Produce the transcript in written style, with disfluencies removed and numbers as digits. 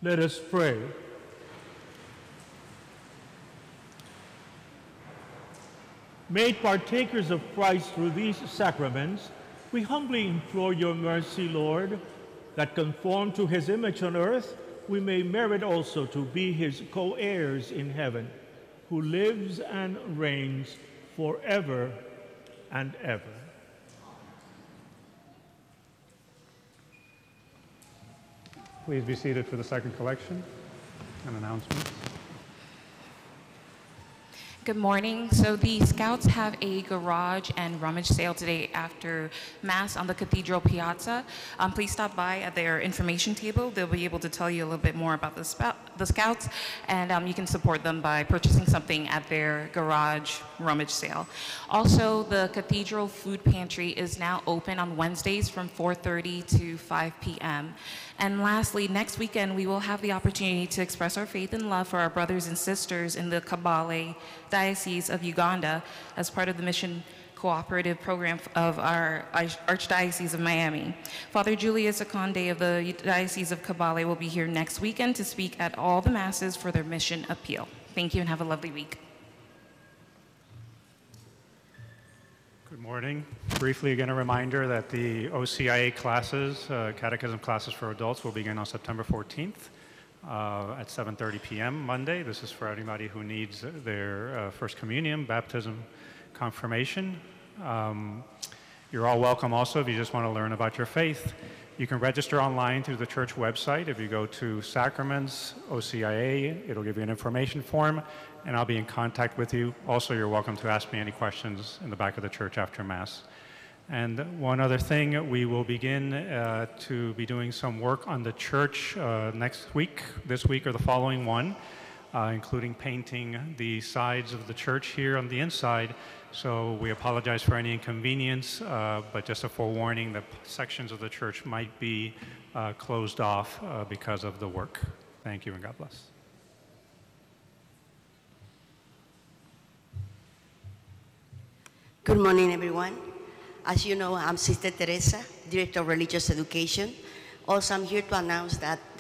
Let us pray. Made partakers of Christ through these sacraments, we humbly implore your mercy, Lord, that conformed to his image on earth, we may merit also to be his co-heirs in heaven, who lives and reigns forever and ever. Please be seated for the second collection and announcements. Good morning. So the Scouts have a garage and rummage sale today after Mass on the Cathedral Piazza. Please stop by at their information table. They'll be able to tell you a little bit more about the Scouts, and you can support them by purchasing something at their garage rummage sale. Also, the Cathedral Food Pantry is now open on Wednesdays from 4:30 to 5 p.m. And lastly, next weekend, we will have the opportunity to express our faith and love for our brothers and sisters in the Kabale Diocese of Uganda as part of the Mission Cooperative Program of our Archdiocese of Miami. Father Julius Akonde of the Diocese of Kabale will be here next weekend to speak at all the Masses for their mission appeal. Thank you and have a lovely week. Good morning. Briefly, again, a reminder that the OCIA classes, Catechism classes for adults, will begin on September 14th at 7:30 p.m. Monday. This is for anybody who needs their First Communion, baptism, confirmation. You're all welcome also if you just want to learn about your faith. You can register online through the church website. If you go to Sacraments, OCIA, it'll give you an information form, and I'll be in contact with you. Also, you're welcome to ask me any questions in the back of the church after Mass. And one other thing, we will begin to be doing some work on the church next week, this week or the following one, including painting the sides of the church here on the inside. So we apologize for any inconvenience, but just a forewarning that sections of the church might be closed off because of the work. Thank you and God bless. Good morning, everyone. As you know, I'm Sister Teresa, Director of Religious Education. Also, I'm here to announce that